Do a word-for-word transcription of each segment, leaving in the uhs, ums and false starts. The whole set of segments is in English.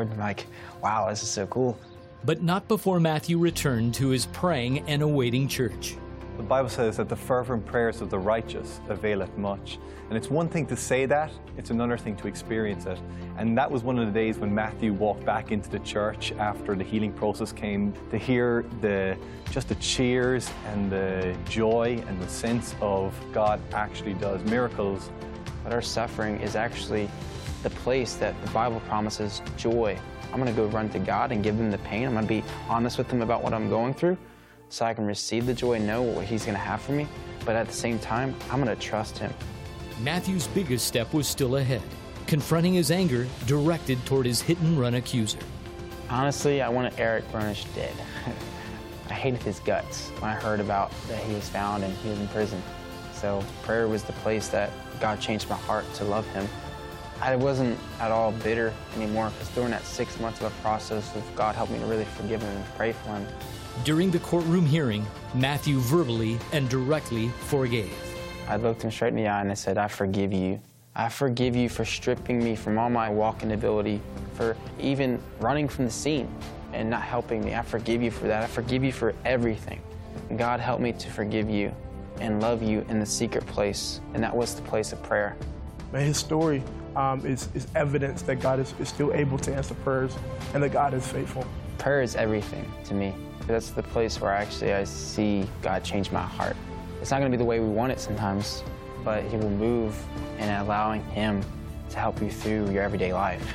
Lord. I'm like, wow, this is so cool. But not before Matthew returned to his praying and awaiting church. The Bible says that the fervent prayers of the righteous availeth much. And it's one thing to say that, it's another thing to experience it. And that was one of the days when Matthew walked back into the church after the healing process came, to hear the just the cheers and the joy and the sense of God actually does miracles. But our suffering is actually the place that the Bible promises joy. I'm going to go run to God and give him the pain. I'm going to be honest with him about what I'm going through so I can receive the joy and know what he's going to have for me. But at the same time, I'm going to trust him. Matthew's biggest step was still ahead, confronting his anger directed toward his hit-and-run accuser. Honestly, I wanted Eric Burnish dead. I hated his guts when I heard about that he was found and he was in prison. So prayer was the place that God changed my heart to love him. I wasn't at all bitter anymore, because during that six months of the process of God helped me to really forgive him and pray for him. During the courtroom hearing, Matthew verbally and directly forgave. I looked him straight in the eye and I said, I forgive you. I forgive you for stripping me from all my walking ability, for even running from the scene and not helping me. I forgive you for that. I forgive you for everything. And God helped me to forgive you and love you in the secret place, and that was the place of prayer. His story um, is, is evidence that God is, is still able to answer prayers and that God is faithful. Prayer is everything to me. That's the place where actually I see God change my heart. It's not going to be the way we want it sometimes, but he will move in allowing him to help you through your everyday life.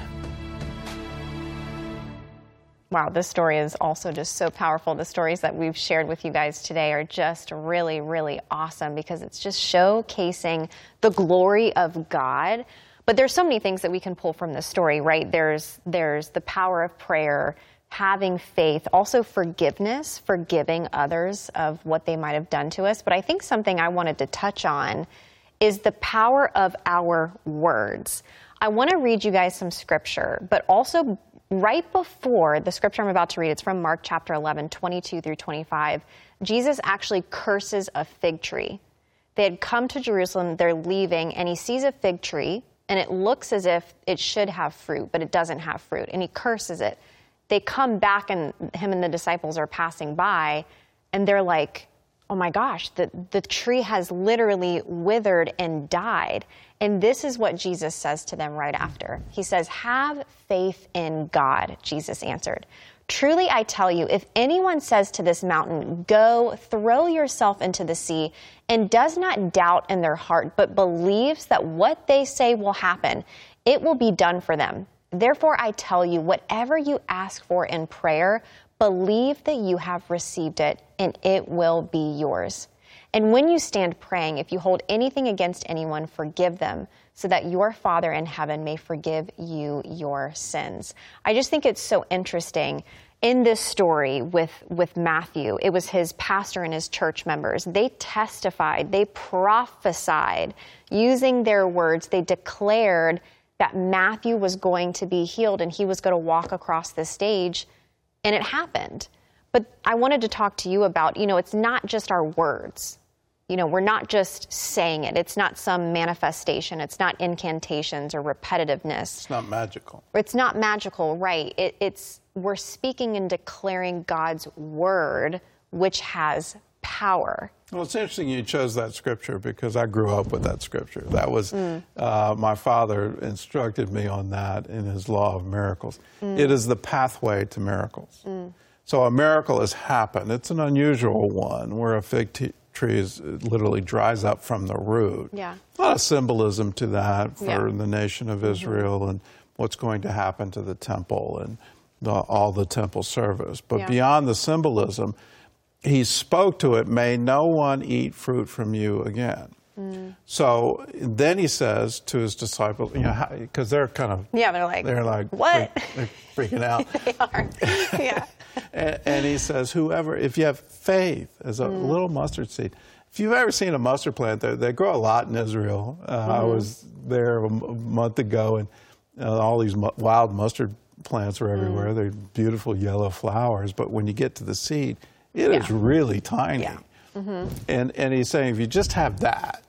Wow, this story is also just so powerful. The stories that we've shared with you guys today are just really, really awesome, because it's just showcasing the glory of God. But there's so many things that we can pull from this story, right? There's, there's the power of prayer, having faith, also forgiveness, forgiving others of what they might have done to us. But I think something I wanted to touch on is the power of our words. I want to read you guys some scripture, but also right before the scripture I'm about to read, it's from Mark chapter eleven, twenty-two through twenty-five, Jesus actually curses a fig tree. They had come to Jerusalem, they're leaving, and he sees a fig tree, and it looks as if it should have fruit, but it doesn't have fruit, and he curses it. They come back, and him and the disciples are passing by, and they're like, oh my gosh, the, the tree has literally withered and died. And this is what Jesus says to them right after. He says, have faith in God, Jesus answered. Truly, I tell you, if anyone says to this mountain, go, throw yourself into the sea, and does not doubt in their heart, but believes that what they say will happen, it will be done for them. Therefore, I tell you, whatever you ask for in prayer, believe that you have received it, and it will be yours. And when you stand praying, if you hold anything against anyone, forgive them, so that your Father in heaven may forgive you your sins. I just think it's so interesting. In this story with, with Matthew, it was his pastor and his church members. They testified, they prophesied, using their words. They declared that Matthew was going to be healed and he was going to walk across the stage, and it happened. But I wanted to talk to you about, you know, it's not just our words. You know, we're not just saying it. It's not some manifestation. It's not incantations or repetitiveness. It's not magical. It's not magical, right. It, it's we're speaking and declaring God's word, which has power. Well, it's interesting you chose that scripture, because I grew up with that scripture. That was, mm. uh, my father instructed me on that in his law of miracles. Mm. It is the pathway to miracles. Mm. So a miracle has happened. It's an unusual one, where a fig t- tree is, literally dries up from the root. Yeah. A lot of symbolism to that for yeah. the nation of Israel mm-hmm. and what's going to happen to the temple and the, all the temple service. But yeah. beyond the symbolism, he spoke to it, may no one eat fruit from you again. Mm. So then he says to his disciples, you know, because they're kind of... Yeah, they're like, they're like what? They're freaking out. They are, yeah. and, and he says, whoever, if you have faith as a mm. little mustard seed, if you've ever seen a mustard plant, they, they grow a lot in Israel. Uh, mm-hmm. I was there a month ago, and uh, all these mu- wild mustard plants are everywhere. Mm. They're beautiful yellow flowers, but when you get to the seed, it yeah. is really tiny. Yeah. Mm-hmm. And, and he's saying, if you just have that,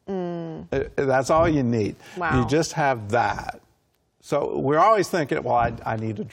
mm. uh, that's all you need. Wow. You just have that. So we're always thinking, well, I, I need a